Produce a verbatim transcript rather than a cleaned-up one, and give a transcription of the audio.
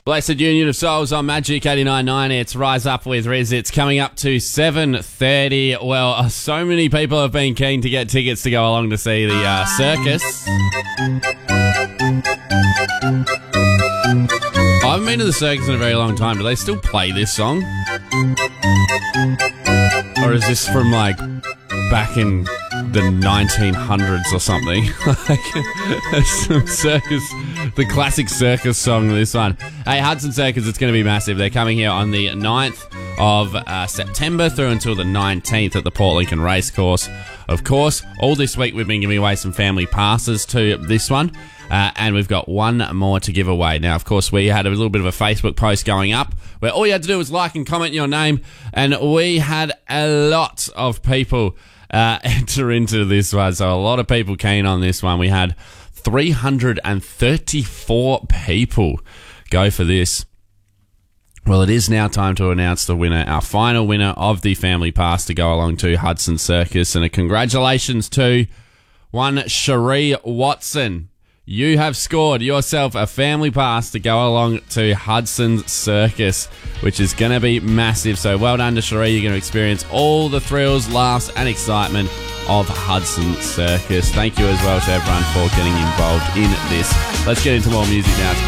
Blessed Union of Souls on Magic eighty-nine point nine. It's Rise Up with Riz. It's coming up to seven thirty. Well, uh, so many people have been keen to get tickets to go along to see the uh, circus. I haven't been to the circus in a very long time. Do they still play this song? Or is this from, like, back in the nineteen hundreds or something? Like, some circus, the classic circus song, this one. Hey, Hudson Circus, it's going to be massive. They're coming here on the ninth of uh, September through until the nineteenth at the Port Lincoln Racecourse. Of course, all this week we've been giving away some family passes to this one. Uh, and we've got one more to give away. Now, of course, we had a little bit of a Facebook post going up where all you had to do was like and comment your name, and we had a lot of people uh, enter into this one. So a lot of people keen on this one. We had three hundred thirty-four people go for this. Well, it is now time to announce the winner, our final winner of the family pass to go along to Hudson Circus. And a congratulations to one Cherie Watson. You have scored yourself a family pass to go along to Hudson Circus, which is going to be massive. So well done to Cherie. You're going to experience all the thrills, laughs, and excitement of Hudson Circus. Thank you as well to everyone for getting involved in this. Let's get into more music now. It's